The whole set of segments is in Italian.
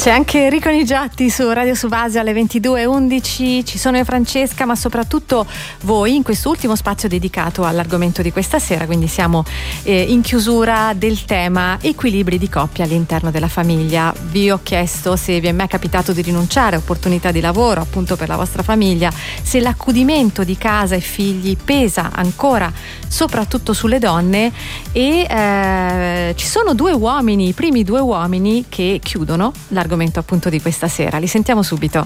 C'è anche Enrico Nigiatti su Radio Subasio alle 22:11. Ci sono io, Francesca, ma soprattutto voi in questo ultimo spazio dedicato all'argomento di questa sera, quindi siamo in chiusura del tema equilibri di coppia all'interno della famiglia. Vi ho chiesto se vi è mai capitato di rinunciare a opportunità di lavoro appunto per la vostra famiglia, se l'accudimento di casa e figli pesa ancora soprattutto sulle donne, e ci sono due uomini, i primi due uomini che chiudono l'argomento appunto di questa sera. Li sentiamo subito.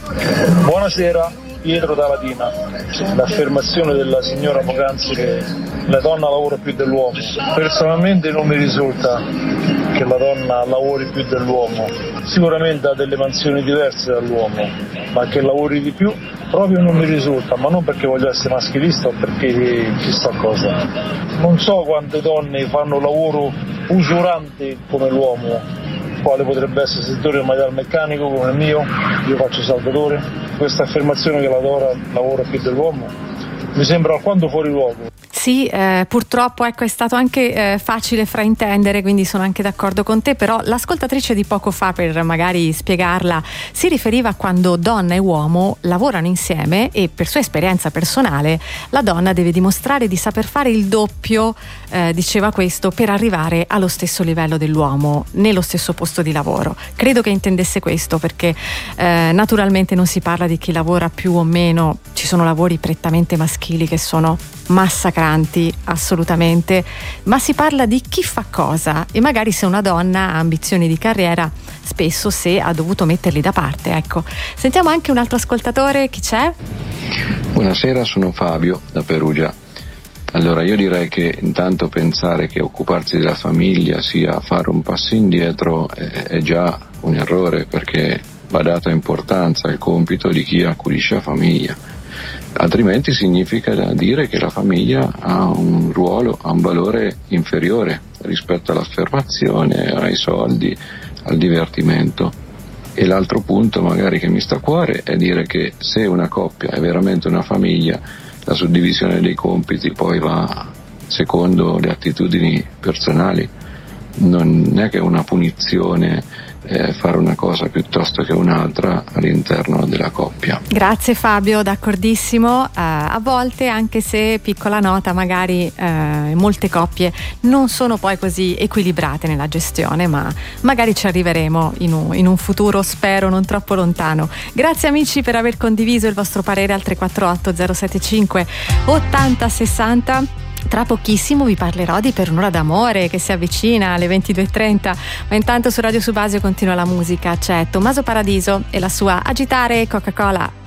Buonasera, Pietro da Latina. L'affermazione della signora poc'anzi che la donna lavora più dell'uomo, personalmente non mi risulta che la donna lavori più dell'uomo. Sicuramente ha delle mansioni diverse dall'uomo, ma che lavori di più proprio non mi risulta, ma non perché voglio essere maschilista o perché chissà cosa. Non so quante donne fanno lavoro usurante come l'uomo, quale potrebbe essere il settore del metalmeccanico come il mio. Io faccio saldatore. Questa affermazione che la donna lavora più dell'uomo mi sembra alquanto fuori luogo. Sì, purtroppo ecco, è stato anche facile fraintendere, quindi sono anche d'accordo con te, però l'ascoltatrice di poco fa, per magari spiegarla, si riferiva a quando donna e uomo lavorano insieme e per sua esperienza personale la donna deve dimostrare di saper fare il doppio, diceva questo, per arrivare allo stesso livello dell'uomo nello stesso posto di lavoro. Credo che intendesse questo, perché naturalmente non si parla di chi lavora più o meno, ci sono lavori prettamente maschili che sono massacranti assolutamente, ma si parla di chi fa cosa, e magari se una donna ha ambizioni di carriera spesso se ha dovuto metterli da parte. Ecco, sentiamo anche un altro ascoltatore. Chi c'è? Buonasera, sono Fabio da Perugia. Allora, io direi che intanto pensare che occuparsi della famiglia sia fare un passo indietro è già un errore, perché va data importanza al compito di chi accudisce la famiglia. Altrimenti significa dire che la famiglia ha un ruolo, ha un valore inferiore rispetto all'affermazione, ai soldi, al divertimento. E l'altro punto magari che mi sta a cuore è dire che se una coppia è veramente una famiglia, la suddivisione dei compiti poi va secondo le attitudini personali. Non è che è una punizione fare una cosa piuttosto che un'altra all'interno della coppia. Grazie Fabio, d'accordissimo. A volte, anche se piccola nota, magari molte coppie non sono poi così equilibrate nella gestione, ma magari ci arriveremo in un futuro, spero non troppo lontano. Grazie amici per aver condiviso il vostro parere al 348 075 80 60. Tra pochissimo vi parlerò di Per un'ora d'amore che si avvicina alle 22:30, ma intanto su Radio Subasio continua la musica. C'è Tommaso Paradiso e la sua Agitare Coca-Cola.